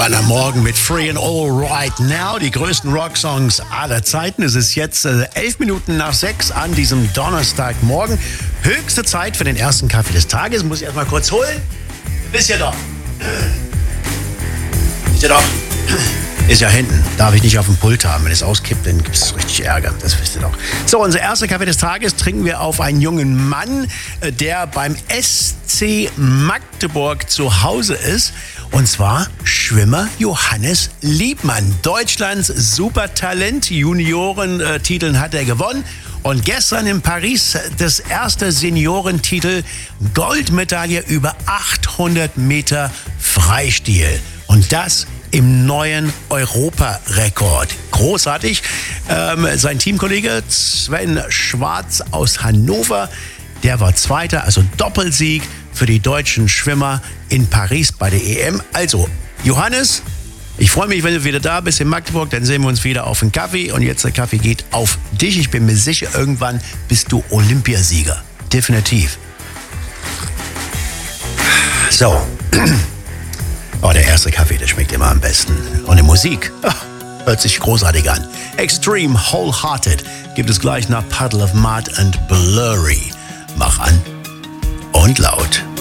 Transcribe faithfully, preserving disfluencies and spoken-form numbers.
Nirvana morgen mit Free and All Right Now. Die größten Rocksongs aller Zeiten. Es ist jetzt äh, elf Minuten nach sechs an diesem Donnerstagmorgen. Höchste Zeit für den ersten Kaffee des Tages. Muss ich erst mal kurz holen. Wisst ihr doch. Wisst ihr doch. Ist ja hinten. Darf ich nicht auf dem Pult haben. Wenn es auskippt, dann gibt es richtig Ärger. Das wisst ihr doch. So, unser erster Kaffee des Tages trinken wir auf einen jungen Mann, der beim S C Magdeburg zu Hause ist. Und zwar Schwimmer Johannes Liebmann. Deutschlands Supertalent. Juniorentiteln hat er gewonnen. Und gestern in Paris das erste Seniorentitel. Goldmedaille über achthundert Meter Freistil. Und das im neuen Europarekord. Großartig. Ähm, sein Teamkollege Sven Schwarz aus Hannover, der war Zweiter, also Doppelsieg für die deutschen Schwimmer in Paris bei der E M. Also, Johannes, ich freue mich, wenn du wieder da bist in Magdeburg. Dann sehen wir uns wieder auf den Kaffee. Und jetzt der Kaffee geht auf dich. Ich bin mir sicher, irgendwann bist du Olympiasieger. Definitiv. So. Oh, der erste Kaffee, der schmeckt immer am besten. Und die Musik, oh, hört sich großartig an. Extreme Wholehearted gibt es gleich nach Puddle of Mud and Blurry. Mach an und laut.